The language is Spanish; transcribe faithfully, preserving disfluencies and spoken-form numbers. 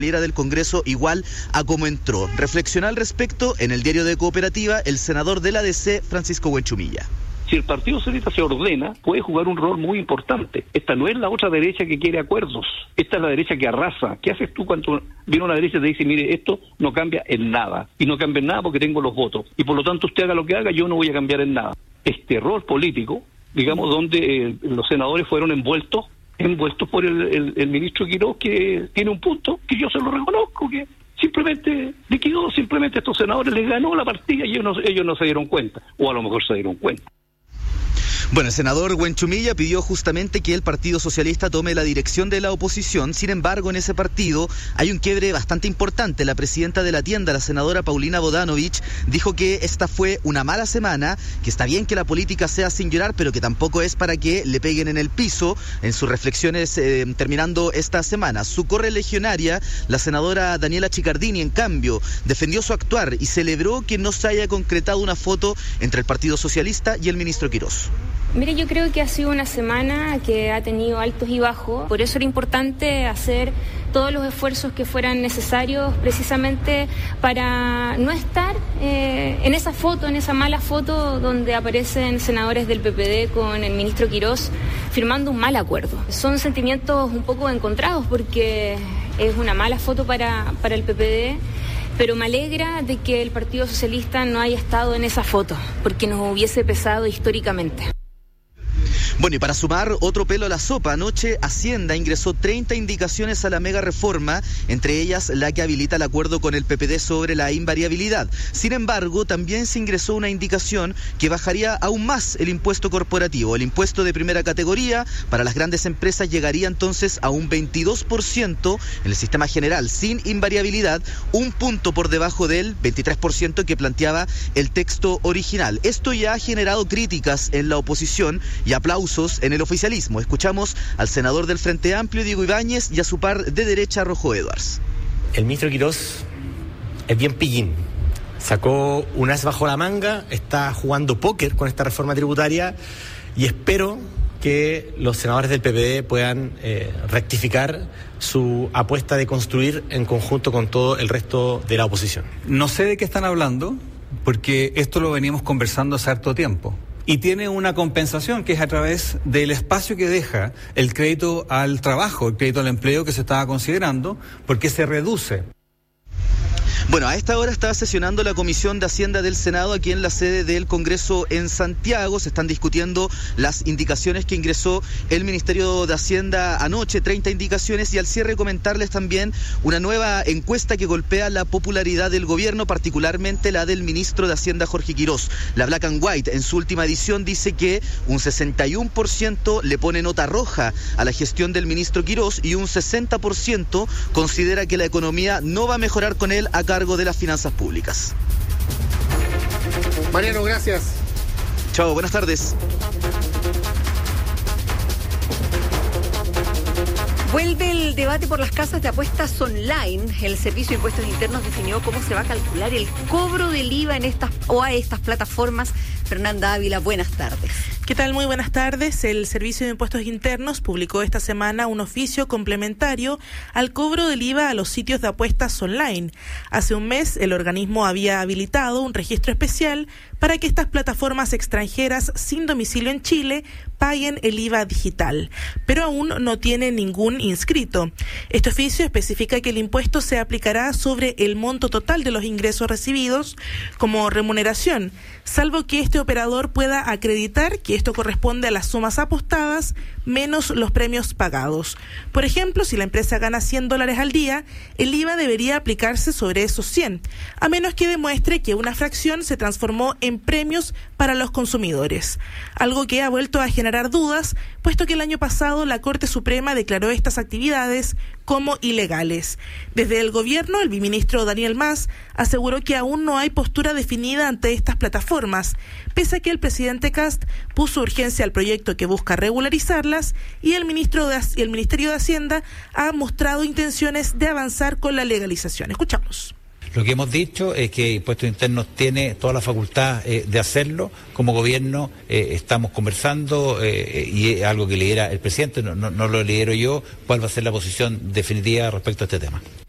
del Congreso igual a como entró. Reflexionó al respecto en el diario de Cooperativa el senador de la D C, Francisco Buenchumilla. Si el Partido Socialista se ordena, puede jugar un rol muy importante. Esta no es la otra derecha que quiere acuerdos. Esta es la derecha que arrasa. ¿Qué haces tú cuando viene una derecha y te dice, mire, esto no cambia en nada? Y no cambia en nada porque tengo los votos. Y por lo tanto usted haga lo que haga, yo no voy a cambiar en nada. Este rol político, digamos, donde eh, los senadores fueron envueltos, envueltos por el, el, el ministro Quirós, que tiene un punto que yo se lo reconozco, que simplemente liquidó, simplemente a estos senadores les ganó la partida y ellos no, ellos no se dieron cuenta, o a lo mejor se dieron cuenta. Bueno, el senador Buenchumilla pidió justamente que el Partido Socialista tome la dirección de la oposición. Sin embargo, en ese partido hay un quiebre bastante importante. La presidenta de la tienda, la senadora Paulina Bodanovich, dijo que esta fue una mala semana, que está bien que la política sea sin llorar, pero que tampoco es para que le peguen en el piso en sus reflexiones eh, terminando esta semana. Su correligionaria, la senadora Daniela Chicardini, en cambio, defendió su actuar y celebró que no se haya concretado una foto entre el Partido Socialista y el ministro Quirós. Mire, yo creo que ha sido una semana que ha tenido altos y bajos, por eso era importante hacer todos los esfuerzos que fueran necesarios precisamente para no estar eh, en esa foto, en esa mala foto donde aparecen senadores del P P D con el ministro Quirós firmando un mal acuerdo. Son sentimientos un poco encontrados porque es una mala foto para, para el P P D, pero me alegra de que el Partido Socialista no haya estado en esa foto, porque nos hubiese pesado históricamente. Bueno, y para sumar otro pelo a la sopa, anoche Hacienda ingresó treinta indicaciones a la mega reforma, entre ellas la que habilita el acuerdo con el P P D sobre la invariabilidad. Sin embargo, también se ingresó una indicación que bajaría aún más el impuesto corporativo. El impuesto de primera categoría para las grandes empresas llegaría entonces a un veintidós por ciento en el sistema general, sin invariabilidad, un punto por debajo del veintitrés por ciento que planteaba el texto original. Esto ya ha generado críticas en la oposición y aplausos en el oficialismo. Escuchamos al senador del Frente Amplio, Diego Ibáñez, y a su par de derecha, Rojo Edwards. El ministro Quirós es bien pillín. Sacó un as bajo la manga, está jugando póker con esta reforma tributaria y espero que los senadores del P P D puedan eh, rectificar su apuesta de construir en conjunto con todo el resto de la oposición. No sé de qué están hablando, porque esto lo veníamos conversando hace harto tiempo. Y tiene una compensación que es a través del espacio que deja el crédito al trabajo, el crédito al empleo que se estaba considerando, porque se reduce. Bueno, a esta hora estaba sesionando la Comisión de Hacienda del Senado aquí en la sede del Congreso en Santiago. Se están discutiendo las indicaciones que ingresó el Ministerio de Hacienda anoche, treinta indicaciones, y al cierre comentarles también una nueva encuesta que golpea la popularidad del gobierno, particularmente la del ministro de Hacienda, Jorge Quirós. La Black and White, en su última edición, dice que un sesenta y uno por ciento le pone nota roja a la gestión del ministro Quirós y un sesenta por ciento considera que la economía no va a mejorar con él a cargo de las finanzas públicas. Mariano, gracias. Chao, buenas tardes. Vuelve el debate por las casas de apuestas online. El Servicio de Impuestos Internos definió cómo se va a calcular el cobro del I V A en estas o a estas plataformas. Fernanda Ávila, buenas tardes. ¿Qué tal? Muy buenas tardes. El Servicio de Impuestos Internos publicó esta semana un oficio complementario al cobro del I V A a los sitios de apuestas online. Hace un mes, el organismo había habilitado un registro especial para que estas plataformas extranjeras sin domicilio en Chile paguen el I V A digital, pero aún no tiene ningún inscrito. Este oficio especifica que el impuesto se aplicará sobre el monto total de los ingresos recibidos como remuneración, salvo que este operador pueda acreditar que esto corresponde a las sumas apostadas menos los premios pagados. Por ejemplo, si la empresa gana cien dólares al día, el I V A debería aplicarse sobre esos cien, a menos que demuestre que una fracción se transformó en premios para los consumidores, algo que ha vuelto a generar dudas, puesto que el año pasado la Corte Suprema declaró estas actividades como ilegales. Desde el gobierno, el viceministro Daniel Mas aseguró que aún no hay postura definida ante estas plataformas, pese a que el presidente Kast puso urgencia al proyecto que busca regularizarlas y el ministro de, el Ministerio de Hacienda ha mostrado intenciones de avanzar con la legalización. Escuchamos. Lo que hemos dicho es que Impuestos Internos tiene toda la facultad eh, de hacerlo. Como gobierno eh, estamos conversando eh, y es algo que lidera el presidente, no, no, no lo lidero yo, cuál va a ser la posición definitiva respecto a este tema.